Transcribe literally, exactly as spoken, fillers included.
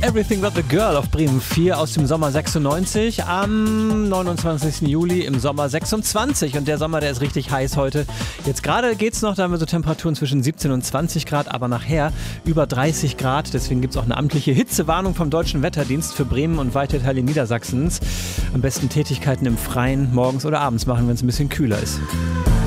Everything But The Girl auf Bremen vier aus dem Sommer sechsundneunzig am neunundzwanzigsten Juli im Sommer sechsundzwanzig. Und der Sommer, der ist richtig heiß heute. Jetzt gerade geht's noch, da haben wir so Temperaturen zwischen siebzehn und zwanzig Grad, aber nachher über dreißig Grad. Deswegen gibt's auch eine amtliche Hitzewarnung vom Deutschen Wetterdienst für Bremen und weite Teile Niedersachsens. Am besten Tätigkeiten im Freien morgens oder abends machen, wenn es ein bisschen kühler ist.